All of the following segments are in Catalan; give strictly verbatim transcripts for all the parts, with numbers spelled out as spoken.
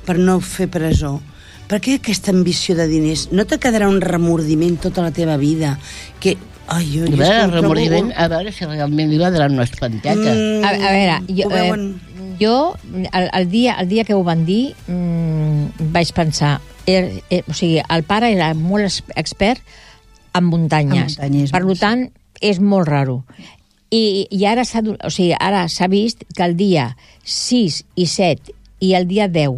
per no fer presó. Per què aquesta ambició de diners? No te quedarà un remordiment tota la teva vida? Que... Ai, jo, jo a veure, el trobo... remordiment, a veure si realment li va donar una espanteta. Mm, a, a veure, jo, veuen... eh, jo el, el, dia, el dia que ho van dir mm, vaig pensar, er, er, o sigui, el pare era molt expert en muntanyes, per tant és molt raro. I, i ara s'ha o sigui, ara s'ha vist que el dia sis i set i el dia deu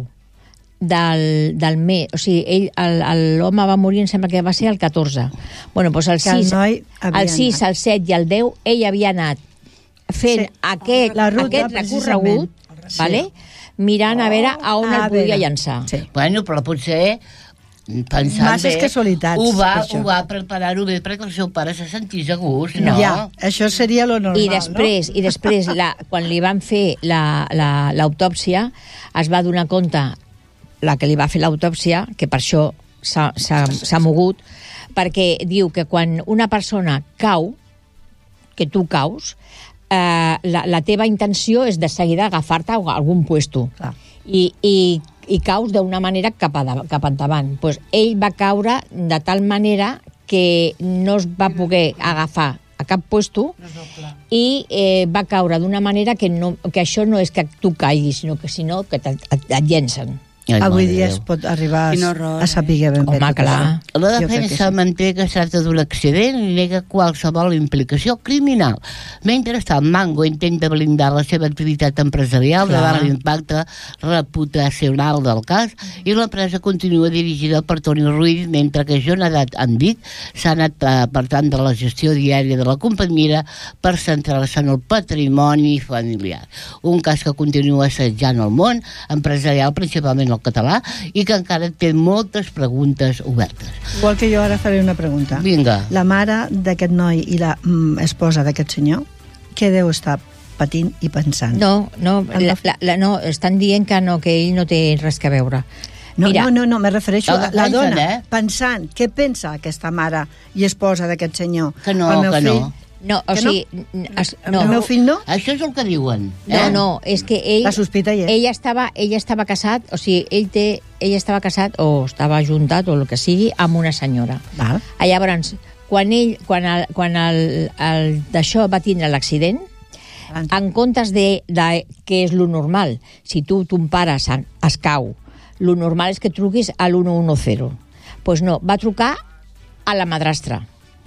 del, del mes, o sigui, ell, l'home va morir, em sembla que va ser el catorze. Bueno, doncs el sis, el sis, el set i el deu, ell havia anat fent sí. aquest, ruta, aquest recorregut, sí. Vale? Mirant a veure a on a el podia llançar. Sí. Bueno, però potser pensant Masses bé, casualitats, ho va, ho va preparar-ho bé perquè el seu pare se sentís a gust, no? Ja, això seria lo normal, I després, no? I després la, quan li van fer l'autòpsia, es va donar compte, la que li va fer l'autòpsia, que per això s'ha mogut, perquè diu que quan una persona cau, que tu caus, eh, la, la teva intenció és de seguida agafar-te a algun puesto. Ah. I, i, i caus d'una manera cap, a, cap endavant. Pues ell va caure de tal manera que no es va poder agafar a cap puesto i eh, va caure d'una manera que, no, que això no és que tu caiguis, sinó que, sinó que et, et, et llencen. Ai, avui dia es pot arribar a, horror, a saber ben bé. Home, clar. La defensa sí. manté que es tracta d'un accident i nega qualsevol implicació criminal. Mentrestant, Mango intenta blindar la seva activitat empresarial clar. davant l'impacte reputacional del cas i l'empresa continua dirigida per Toni Ruiz, mentre que Jonadat Andic s'ha anat apartant de la gestió diària de la companyia per centrar-se en el patrimoni familiar. Un cas que continua assetjant el món empresarial, principalment el català, i que encara té moltes preguntes obertes. Igual que jo ara faré una pregunta. Vinga. La mare d'aquest noi i la mm, esposa d'aquest senyor, què deu estar patint i pensant? No, no, la, la, la, no, estan dient que no, que ell no té res que veure. No, Mira, no, no, no, me refereixo a la pensen, dona, eh? pensant, què pensa aquesta mare i esposa d'aquest senyor? Que no, el meu que fill, no. No, o sigui... No? Es, no. El meu fill no? Això és el que diuen. Eh? No, no, és que ell... La sospita hi és. Ell estava, ell estava casat, o sigui, ell, té, ell estava casat o estava juntat o el que sigui amb una senyora. Val. Llavors, quan ell, quan el, quan el, el d'això va tindre l'accident, en comptes de, de què és lo normal, si tu, ton pare es cau, lo normal és que truquis a l'u u u zero. Doncs pues no, va trucar a la madrastra.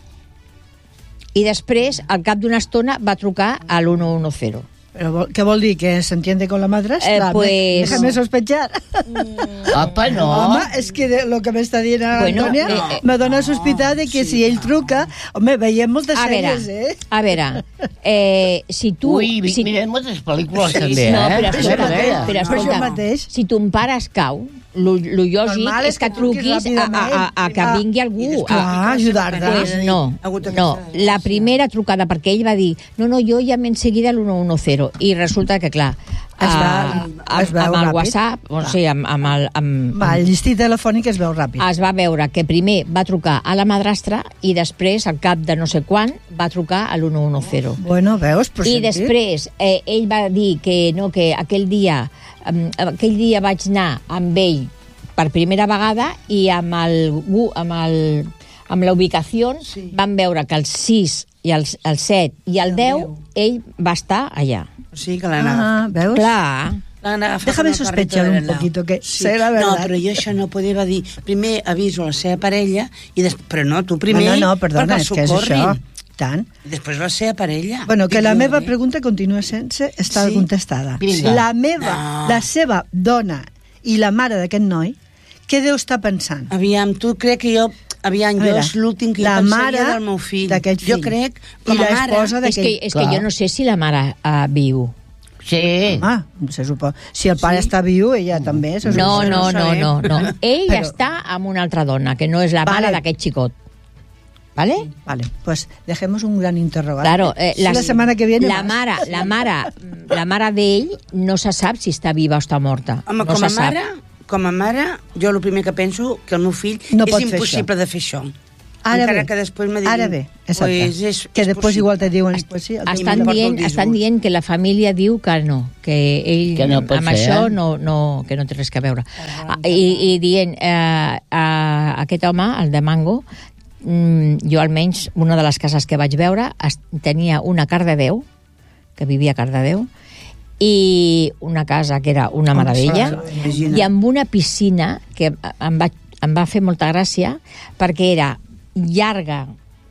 I després, al cap d'una estona, va trucar a l'u u u zero. Pero, ¿qué vol dir? ¿Que se entiende con la madrastra? Eh, pues... Déjame sospechar. Mm. Apa, no. Home, és que de, lo que m'està dient bueno, Antònia eh, eh, me dona sospitar de que sí. Si ell truca... Home, veiem moltes a sèries, veure, eh? A veure, eh, si tu... Ui, si... mirem moltes pel·lícules, Sí, també, no, eh? però escolta, Això mateix, però això escolta, mateix. si ton pare es cau, lo, lo lògic Normal és que truquis a, a, a, a que Ah, vingui algú. clar, a ajudar-te. Pues no, no. La primera trucada, perquè ell va dir no, no, jo llame enseguida al u u u zero i resulta que, clar, Es va- uh, es veu amb el ràpid. WhatsApp, o sigui, amb, amb el... Amb, Va, el llistí telefònic es veu ràpid. es va veure que primer va trucar a la madrastra i després, al cap de no sé quan, va trucar a l'u u u zero. Bueno, veus? Però I sentit. després eh, ell va dir que no, que aquell dia um, aquell dia vaig anar amb ell per primera vegada i amb el amb el amb la ubicació sí. Van veure que el sis i el, el set i el deu ell va estar allà. O sigui que l'han Ah, agafat. veus? Clar. L'han agafat Déjame en el sospechar carrito de un Belao. poquito, que Sí. sé la No, verdad. però jo això no podia dir. Primer aviso a la seva parella, i des... però no, tu primer, No, no, no, perdona, perquè és que és socorrin. això. Tant. I després la seva parella. Bueno, que Dic la jo, meva eh? pregunta continua sense estar Sí? contestada. Vinga. La meva, No. la seva dona i la mare d'aquest noi, què deu estar pensant? Aviam, tu crec que jo... Aviam, A jo veure, és l'últim que jo la pensaria mare del meu fill. d'aquest Jo fill. crec, I com a la mare... esposa És d'aquell... que, és que Clar. jo no sé si la mare uh, viu. Sí. Ah, se supo. Si el pare Sí. està viu, ella també. Se No, suposa. no, no, sabem. no, no. Ell Però- està amb una altra dona, que no és la Vale. mare d'aquest xicot. ¿Vale? Vale, pues dejemos un gran interrogante. Claro, eh, la, la semana que viene la más. mare, la mare, la mare d'ell no se sap si està viva o està morta. Home, no com a se sap. mare, com a mare, jo el primer que penso que el meu fill No és pot fer impossible de fer això. Ara encara bé, que després me diguin... ara bé, exacte. Pues és, que és després possible. igual te diuen... Est pues sí, estan, dient, estan dient que la família diu que no, que ell que no amb ser, això eh? no, no, que no té res a veure. Ah, I, i dient, eh, a aquest home, el de Mango, mm, jo almenys, una de les cases que vaig veure, es, tenia una Cardedeu, que vivia a Cardedeu, i una casa que era una meravella, i amb una piscina que em va, em va fer molta gràcia, perquè era llarga,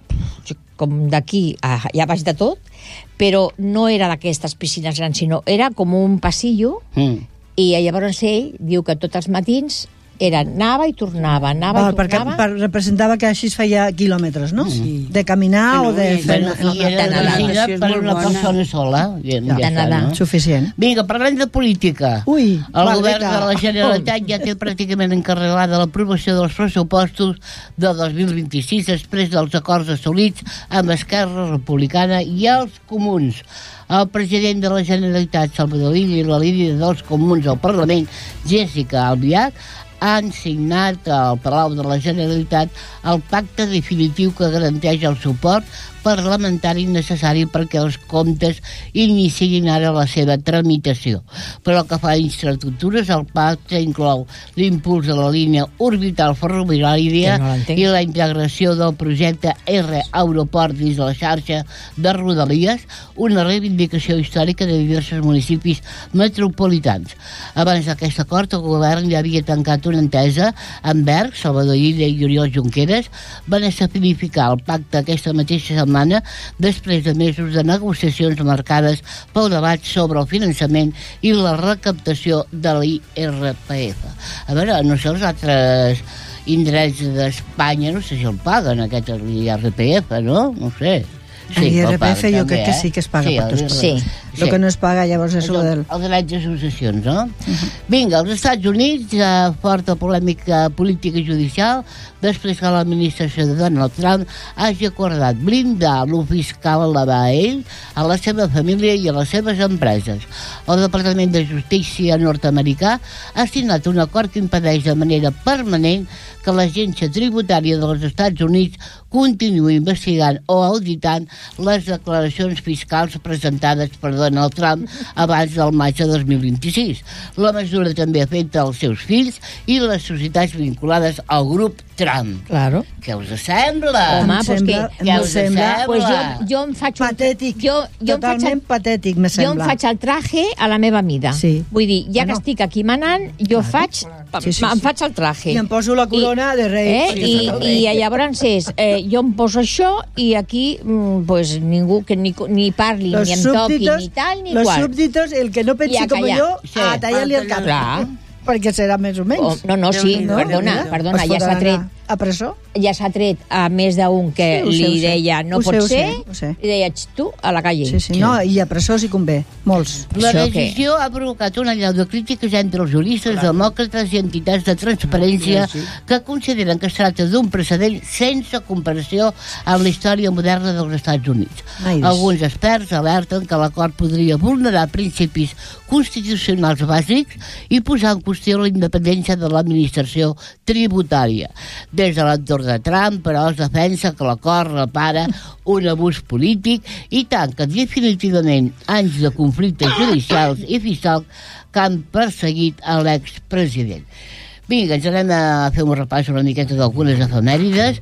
com d'aquí a allà baix de tot, però no era d'aquestes piscines grans, sinó era com un passillo, Mm. i llavors ell diu que tots els matins era anava i tornava, anava Val, i perquè tornava. per, representava que així es feia quilòmetres, no? Sí. De caminar Bueno, o de i- fer... Bueno, no, i no, era de una nedar. piscina És per molt una bona. persona sola. Ja, ja De està, nedar. no? Suficient. Vinga, parlem de política. Ui, el va, govern vinga. de la Generalitat ja té pràcticament encarregada l'aprovació dels pressupostos de dos mil vint-i-sis després dels acords assolits amb Esquerra Republicana i els Comuns. El president de la Generalitat, Salvador Illa, i la líder dels Comuns al Parlament, Jessica Albiach, han signat al Palau de la Generalitat el pacte definitiu que garanteix el suport parlamentari necessari perquè els comptes iniciïn ara la seva tramitació. Però el que fa a infraestructures, el pacte inclou l'impuls de la línia orbital ferroviària Que no l'entenc. i la integració del projecte R Aeroport dins la xarxa de Rodalies, una reivindicació històrica de diversos municipis metropolitans. Abans d'aquest acord, el govern ja havia tancat una entesa amb Berg, Salvador Illa i Oriol Junqueras van escenificar el pacte aquesta mateixa setmana després de mesos de negociacions marcades pel debat sobre el finançament i la recaptació de l'I R P F. A veure, no sé els altres indrets d'Espanya, no sé si el paguen aquest I R P F, no? No sé. I R P F el paguen, jo també, crec que eh? sí que es paga sí, per tots. Sí. El que no es paga llavors és És el el, del... el drets d'associacions, no? Uh-huh. Vinga, als Estats Units, eh, forta polèmica política i judicial, després que l'administració de Donald Trump hagi acordat blindar l'ús fiscal a ell, a la seva família i a les seves empreses. El Departament de Justícia nord-americà ha signat un acord que impedeix de manera permanent que l'Agència Tributària dels Estats Units continuï investigant o auditant les declaracions fiscals presentades per Donald Trump abans del maig de dos mil vint-i-sis. La mesura també afecta els seus fills i les societats vinculades al grup Trump. Claro. Què us sembla? Home, Em pues sembla, que- Què em us sembla sembla? Pues jo, jo em faig un... patètic, jo, jo totalment em faig, patètic, me jo em sembla. faig el traje a la meva mida. Sí. Vull dir, ja Bueno. que estic aquí manant, jo faig, Sí, sí, em sí. faig el traje. I em poso la corona de rei. Eh? Sí, I, de I llavors és, eh, jo em poso això i aquí mm, pues, ningú que ni, ni parli, Los ni em toqui, súbditos, ni tal, ni los qual. súbditos, el que no I pensi a com callar. jo, Sí. a tallar-li el cap. Clar. Perquè serà més o menys. Oh, no, no, sí, Déu-n'hi-do, perdona, Déu-n'hi-do. perdona, Es ja s'ha fotran tret, a, a presó? ja s'ha tret a més d'un que Sí, ho sé, li ho sé. deia no Ho sé, pot ho sé, ser, ho sé. i deia "Xt, tu a la calle. Sí, sí, no, i a presó si convé, molts. La Això que- decisió ha provocat una allau de crítiques entre els juristes, demòcrates i entitats de transparència que consideren que es tracta d'un precedent sense comparació en la història moderna dels Estats Units. Ai, Alguns experts alerten que l'acord podria vulnerar principis constitucionals bàsics i posar en qüestió la independència de l'administració tributària. Des de l'entorn de Trump, però, es defensa que l'acord repara un abús polític i tanca definitivament anys de conflictes judicials i fiscals que han perseguit a l'expresident. Vinga, ens anem a fer un repàs una miqueta d'algunes efemèrides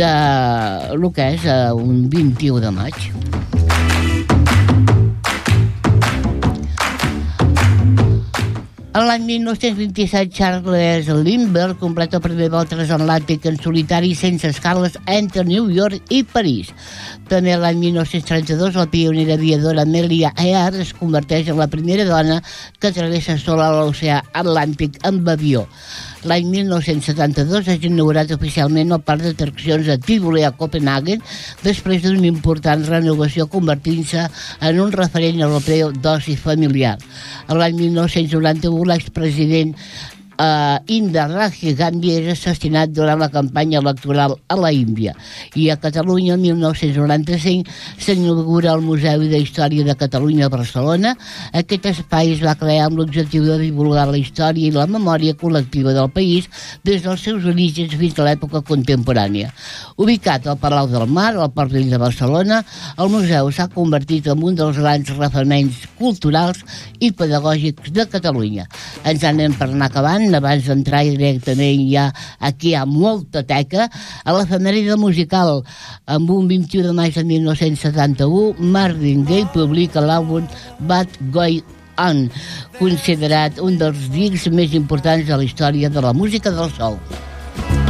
de lo que és eh, un vint-i-u de maig. En l'any dinou vint-i-set, Charles Lindbergh completa el primer vol transatlàntic en solitari sense escales entre New York i París. També l'any dinou trenta-dos, la pionera aviadora Amelia Earhart es converteix en la primera dona que travessa sola l'oceà Atlàntic amb avió. L'any dinou setanta-dos és inaugurat oficialment el parc d'atraccions de Tivoli a Copenhagen després d'una important renovació convertint-se en un referent europeu d'oci familiar. L'any dinou noranta-u l'expresident uh, Indira Gandhi és assassinat durant la campanya electoral a la Índia. I a Catalunya, el mil nou-cents noranta-cinc, s'inaugura el Museu de Història de Catalunya a Barcelona. Aquest espai es va crear amb l'objectiu de divulgar la història i la memòria col·lectiva del país des dels seus orígens fins a l'època contemporània. Ubicat al Palau del Mar, al Port Vell de Barcelona, el museu s'ha convertit en un dels grans referents culturals i pedagògics de Catalunya. Ens anem per anar acabant, abans d'entrar directament ja aquí hi ha molta teca. A l'efemèride musical, amb un vint-i-u de maig de mil nou-cents setanta-u, Marvin Gaye publica l'àlbum Bad Going On, considerat un dels discs més importants de la història de la música del soul.